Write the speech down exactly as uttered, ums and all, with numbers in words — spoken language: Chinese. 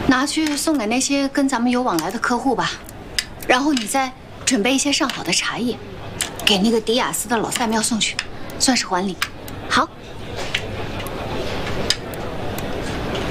拿去送给那些跟咱们有往来的客户吧。然后你再准备一些上好的茶叶，给那个迪亚斯的老赛庙送去，算是还礼。好，